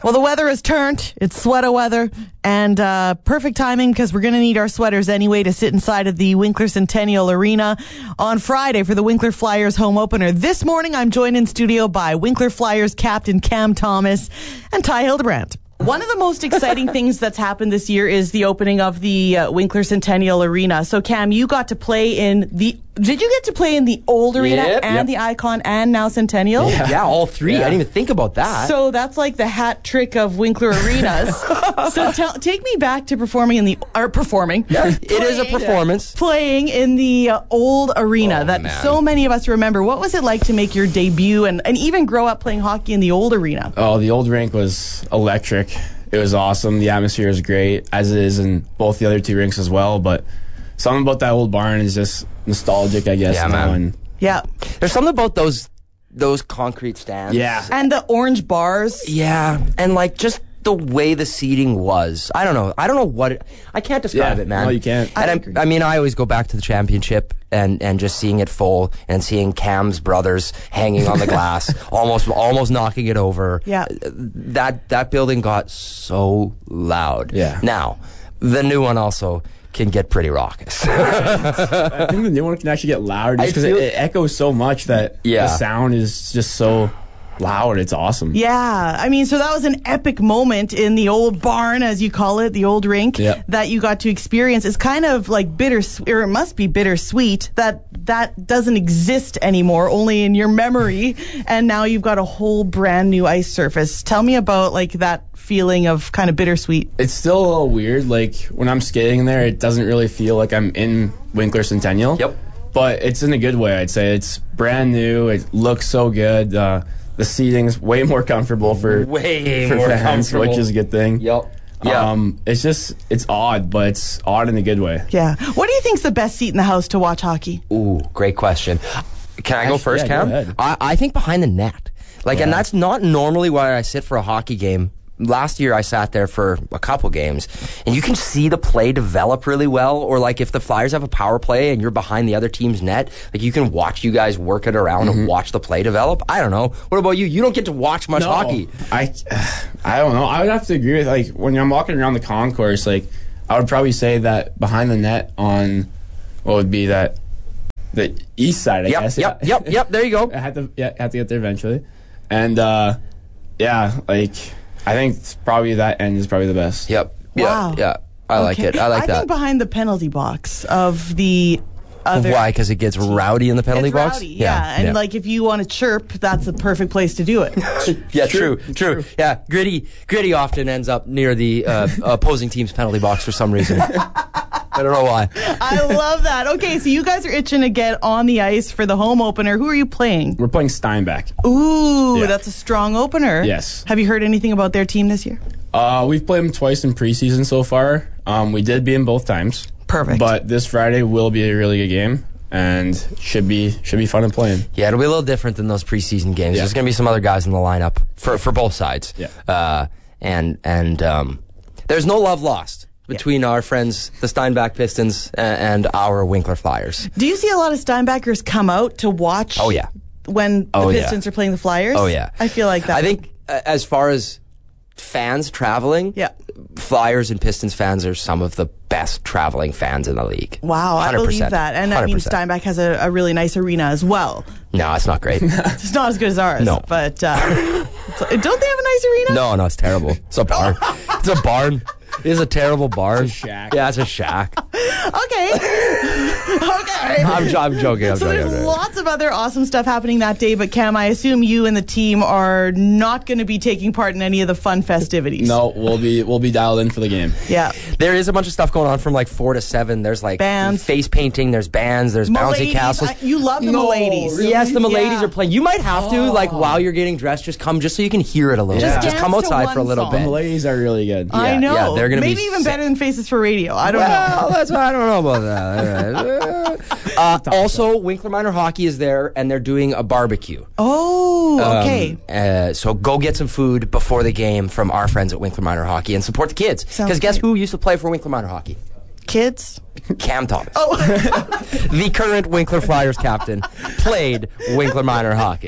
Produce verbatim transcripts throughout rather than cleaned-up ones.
Well, the weather has turned. It's sweater weather, and uh, perfect timing because we're going to need our sweaters anyway to sit inside of the Winkler Centennial Arena on Friday for the Winkler Flyers home opener. This morning, I'm joined in studio by Winkler Flyers captain Cam Thomas and Ty Hildebrandt. One of the most exciting things that's happened this year is the opening of the uh, Winkler Centennial Arena. So, Cam, you got to play in the... Did you get to play in the old arena Yep, and yep. the Icon and now Centennial? Yeah, yeah all three. Yeah. I didn't even think about that. So that's like the hat trick of Winkler Arenas. So tell, take me back to performing in the... Or performing. yeah, it is a performance. Playing in the uh, old arena Oh, that man. so many of us remember. What was it like to make your debut and, and even grow up playing hockey in the old arena? Oh, the old rink was electric. It was awesome. The atmosphere is great, as it is in both the other two rinks as well. But something about that old barn is just nostalgic, I guess. Yeah, now. man. And Yeah. There's something about those those concrete stands. Yeah. And the orange bars. Yeah, and like just the way the seating was. I don't know. I don't know what it, I can't describe Yeah, it, man. no, you can't. I And agree. I, I mean, I always go back to the championship and, and just seeing it full and seeing Cam's brothers hanging on the glass, almost almost knocking it over. Yeah. That that building got so loud. Yeah. Now, the new one also can get pretty raucous. I think the new one can actually get louder just I because it, feel- it echoes so much that Yeah. the sound is just so loud. It's awesome. Yeah, I mean, so that was an epic moment in the old barn, as you call it, the old rink, Yep. that you got to experience. It's kind of like bittersweet, or it must be bittersweet, that that doesn't exist anymore, only in your memory, and now you've got a whole brand new ice surface. Tell me about, like, that feeling of kind of bittersweet. It's still a little weird. Like, when I'm skating there, it doesn't really feel like I'm in Winkler Centennial. Yep. But it's in a good way, I'd say. It's brand new. It looks so good. Uh, the seating's way more comfortable for, Way for more fans, comfortable. which is a good thing. Yep. Yeah. Um, it's just, it's odd, but it's odd in a good way. Yeah. What do you think's the best seat in the house to watch hockey? Ooh, great question. Can I go Actually, first, yeah, go Cam? ahead. I, I think behind the net. Like, and Yeah. that's not normally where I sit for a hockey game. Last year, I sat there for a couple games, and you can see the play develop really well. Or, like, if the Flyers have a power play and you're behind the other team's net, like, you can watch you guys work it around Mm-hmm. and watch the play develop. I don't know. What about you? You don't get to watch much No, hockey. I, I don't know. I would have to agree with, like, when I'm walking around the concourse, like, I would probably say that behind the net on what would be that the east side, I Yep, guess. yep, yeah. yep, yep. There you go. I had to, yeah, had to get there eventually, and uh, yeah, like I think it's probably that end is probably the best. Yep. Wow. Yeah, yeah. I like Okay. it. I like I that. think behind the penalty box of the other... Why? Because it gets rowdy in the penalty It's box? rowdy, yeah. And like if you want to chirp, that's the perfect place to do it. Yeah, true, true, Yeah, gritty, gritty often ends up near the uh, opposing team's penalty box for some reason. I don't know why. I love that. Okay, so you guys are itching to get on the ice for the home opener. Who are you playing? We're playing Steinbach. Ooh, Yeah. that's a strong opener. Yes. Have you heard anything about their team this year? Uh, we've played them twice in preseason so far. Um, we did beat them both times. Perfect. But this Friday will be a really good game, and should be should be fun to play in. Yeah, it'll be a little different than those preseason games. Yeah. There's going to be some other guys in the lineup for for both sides. Yeah. Uh, and and um, there's no love lost between our friends, the Steinbach Pistons, uh, and our Winkler Flyers. Do you see a lot of Steinbachers come out to watch? Oh, yeah. When the Oh, yeah. Pistons are playing the Flyers? Oh yeah, I feel like that. I think uh, as far as fans traveling, Yeah. Flyers and Pistons fans are some of the best traveling fans in the league. Wow, I one hundred percent. believe that. And I mean, one hundred percent. Steinbach has a, a really nice arena as well. No, it's not great. It's not as good as ours. No. But uh, it's- don't they have a nice arena? No, no, it's terrible. It's a barn. It's a barn. It is a terrible barn. It's a shack. Yeah, it's a shack. Okay. okay. I'm, I'm joking. I'm So joking. there's I'm joking. lots of other awesome stuff happening that day, but Cam, I assume you and the team are not going to be taking part in any of the fun festivities. No, we'll be we'll be dialed in for the game. Yeah. There is a bunch of stuff going on from like four to seven. There's like Bands. face painting. There's bands. There's bouncy Miladies, castles. I- you love the No, Miladies. really? Yes, the Miladies Yeah. are playing. You might have to, like, while you're getting dressed, just come just so you can hear it a little Just bit. Just dance come to outside one for a little song. The bit. ladies are really good. I Yeah, know. yeah, they're gonna be Maybe even sick. better than Faces for Radio. I don't know. Well, that's I don't know about that. uh, also, Winkler Minor Hockey is there, and they're doing a barbecue. Oh, okay. Um, uh, so go get some food before the game from our friends at Winkler Minor Hockey and support the kids. Sounds Because guess great. who used to play for Winkler Minor Hockey? Kids? Cam Thomas. Oh. The current Winkler Flyers captain played Winkler Minor Hockey.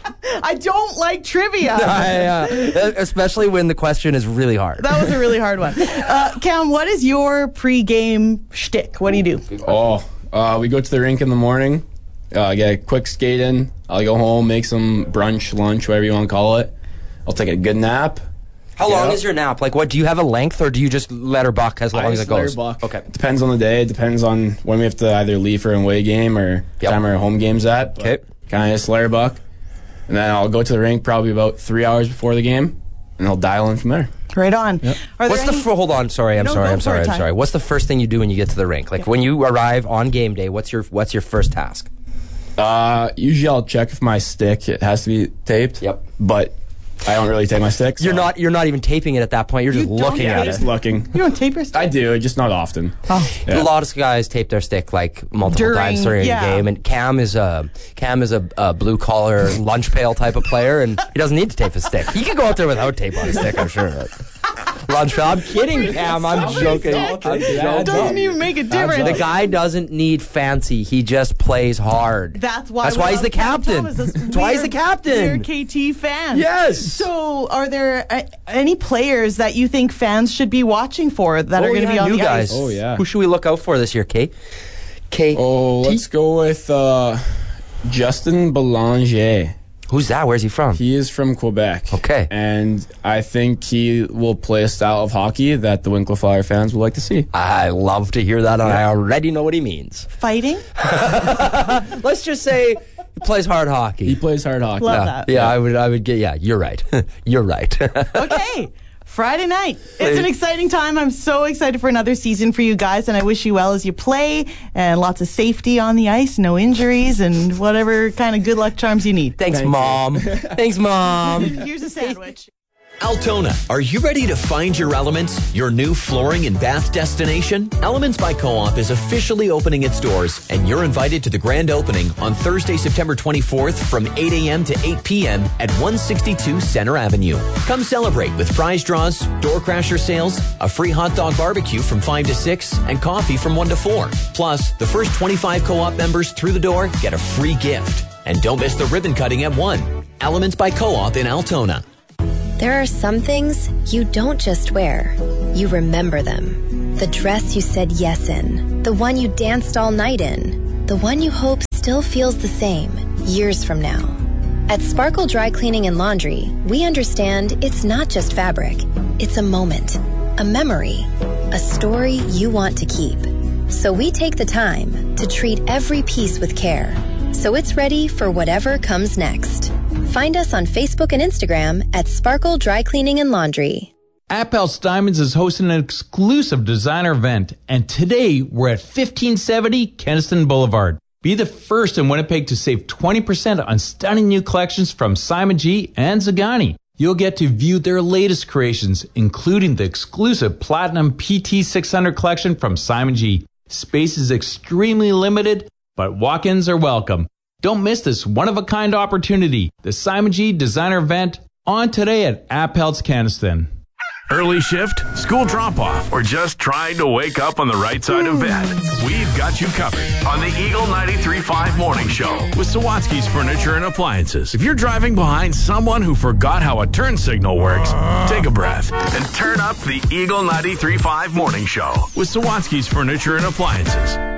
I don't like trivia. Yeah, yeah. Especially when the question is really hard. That was a really hard one. Uh, Cam, what is your pre-game shtick? What do you do? Oh, uh, we go to the rink in the morning, uh, get a quick skate in. I'll go home, make some brunch, lunch, whatever you want to call it. I'll take a good nap. How long is your nap? Like, what, do you have a length, or do you just let her buck as long I as just it let her goes? buck. Okay. It depends on the day. It depends on when we have to either leave for an away game or Yep. time our home game's at. Okay. Kind of just let her buck. And then I'll go to the rink probably about three hours before the game, and I'll dial in from there. Right on. Are there What's the any- fir- hold on? Sorry, I'm No, sorry. go I'm for sorry. it, I'm Ty. sorry. What's the first thing you do when you get to the rink? Like when you arrive on game day, what's your what's your first task? Uh, usually I'll check if my stick it has to be taped. Yep. But I don't really tape my stick. So You're not you're not even taping it at that point. You're just You don't looking Yeah, at just it. looking. You don't tape your stuff? I do, just not often. Oh. Yeah. A lot of guys tape their stick like multiple During- times during yeah. a game, and Cam is a Cam is a, a blue collar lunch pail type of player, and he doesn't need to tape his stick. He can go out there without tape on his stick, I'm sure. Lunch pail. I'm kidding, Cam. I'm joking. I'm joking. Doesn't even make a difference. The guy doesn't need fancy. He just plays hard. That's why. That's we why he's love the Cam captain. Thomas. That's That's why he's the we're- captain. We're K T fans. Yes. So, are there uh, any players that you think fans should be watching for that are Oh, going to yeah, be on new the guys. ice? Oh, yeah. Who should we look out for this year, Kate? Kate. Oh, let's go with uh, Justin Belanger. Who's that? Where's he from? He is from Quebec. Okay. And I think he will play a style of hockey that the Winkler Flyer fans would like to see. I love to hear that, and I already know what he means. Fighting. Let's just say he plays hard hockey. He plays hard hockey. Love yeah, that. yeah, I would, I would get. Yeah, you're right. You're right. Okay. Friday night. It's an exciting time. I'm so excited for another season for you guys, and I wish you well as you play and lots of safety on the ice, no injuries, and whatever kind of good luck charms you need. Thanks, Thank Mom. Thanks, Mom. Here's a sandwich. Altona, are you ready to find your elements? Your new flooring and bath destination? Elements by Co-op is officially opening its doors, and you're invited to the grand opening on Thursday, September twenty-fourth from eight a.m. to eight p.m. at one sixty-two Center Avenue. Come celebrate with prize draws, door crasher sales, a free hot dog barbecue from five to six, and coffee from one to four. Plus, the first twenty-five Co-op members through the door get a free gift. And don't miss the ribbon cutting at one. Elements by Co-op in Altona. There are some things you don't just wear, you remember them. The dress you said yes in, the one you danced all night in, the one you hope still feels the same years from now. At Sparkle Dry Cleaning and Laundry, we understand it's not just fabric, it's a moment, a memory, a story you want to keep. So we take the time to treat every piece with care, so it's ready for whatever comes next. Find us on Facebook and Instagram at Sparkle Dry Cleaning and Laundry. Appel's Diamonds is hosting an exclusive designer event, and today we're at fifteen seventy Keniston Boulevard. Be the first in Winnipeg to save twenty percent on stunning new collections from Simon G and Zagani. You'll get to view their latest creations, including the exclusive Platinum P T six hundred collection from Simon G. Space is extremely limited, but walk-ins are welcome. Don't miss this one-of-a-kind opportunity. The Simon G Designer Event on today at Appel's Keniston. Early shift, school drop-off, or just trying to wake up on the right side of bed? We've got you covered on the Eagle ninety-three point five Morning Show with Sawatsky's Furniture and Appliances. If you're driving behind someone who forgot how a turn signal works, take a breath and turn up the Eagle ninety-three point five Morning Show with Sawatsky's Furniture and Appliances.